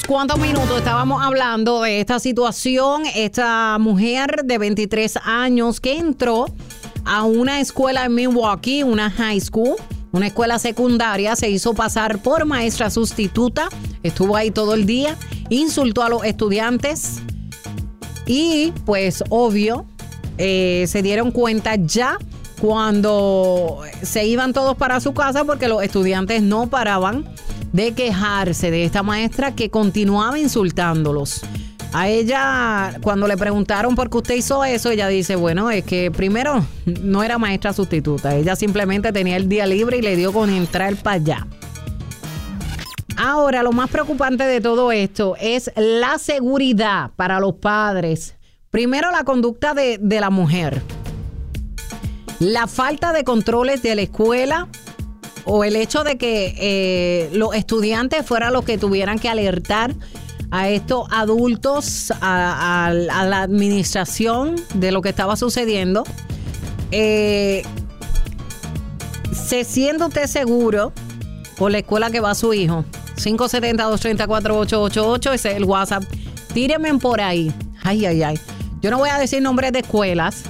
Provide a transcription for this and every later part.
cuantos minutos estábamos hablando de esta situación, esta mujer de 23 años que entró a una escuela en Milwaukee, una high school, una escuela secundaria, se hizo pasar por maestra sustituta, estuvo ahí todo el día, insultó a los estudiantes y pues obvio se dieron cuenta ya cuando se iban todos para su casa porque los estudiantes no paraban de quejarse de esta maestra que continuaba insultándolos. A ella, cuando le preguntaron por qué usted hizo eso, ella dice, bueno, es que primero no era maestra sustituta, ella simplemente tenía el día libre y le dio con entrar para allá. Ahora, lo más preocupante de todo esto es la seguridad para los padres. Primero, la conducta de la mujer. La falta de controles de la escuela o el hecho de que los estudiantes fueran los que tuvieran que alertar a estos adultos, a la administración de lo que estaba sucediendo. ¿Se siente usted seguro por la escuela que va su hijo? 570-234-888, ese es el WhatsApp. Tírenme por ahí. Ay, ay, ay. Yo no voy a decir nombres de escuelas.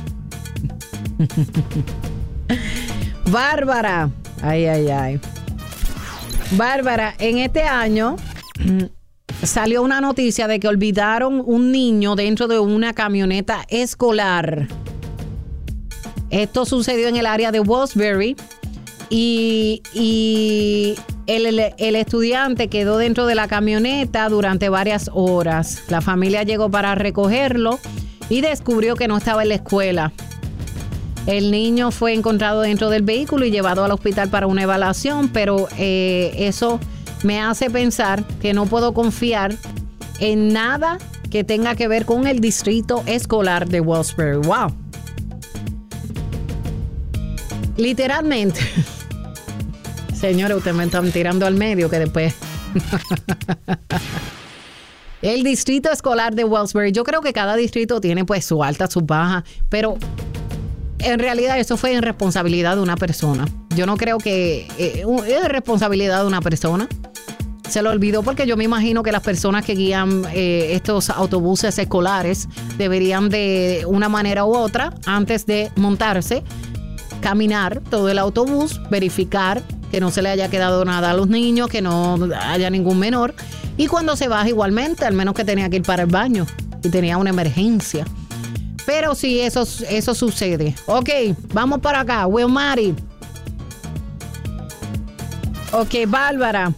Bárbara. Ay, ay, ay. Bárbara, en este año salió una noticia de que olvidaron un niño dentro de una camioneta escolar. Esto sucedió en el área de Wellsbury y el estudiante quedó dentro de la camioneta durante varias horas. La familia llegó para recogerlo y descubrió que no estaba en la escuela. El niño fue encontrado dentro del vehículo y llevado al hospital para una evaluación, pero eso me hace pensar que no puedo confiar en nada que tenga que ver con el distrito escolar de Wellsbury. ¡Wow! Literalmente. Señores, ustedes me están tirando al medio que después... El distrito escolar de Wellsbury. Yo creo que cada distrito tiene pues su alta, su baja, pero... En realidad eso fue irresponsabilidad de una persona. Yo no creo que es responsabilidad de una persona. Se lo olvidó porque yo me imagino que las personas que guían estos autobuses escolares deberían de una manera u otra, antes de montarse, caminar todo el autobús, verificar que no se le haya quedado nada a los niños, que no haya ningún menor. Y cuando se baja igualmente, al menos que tenía que ir para el baño y tenía una emergencia. Pero sí, eso sucede. Ok, vamos para acá. Wilmary. Ok, Bárbara.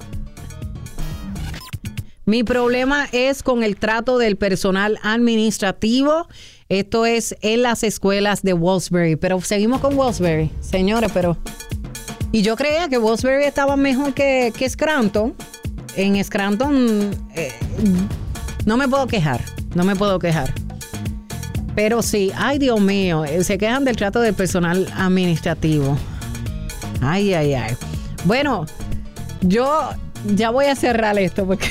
Mi problema es con el trato del personal administrativo. Esto es en las escuelas de Wellsbury. Pero seguimos con Wellsbury, señores, pero... Y yo creía que Wellsbury estaba mejor que Scranton. En Scranton no me puedo quejar. Pero sí, ay Dios mío, se quejan del trato del personal administrativo. Ay, ay, ay. Bueno, yo ya voy a cerrar esto porque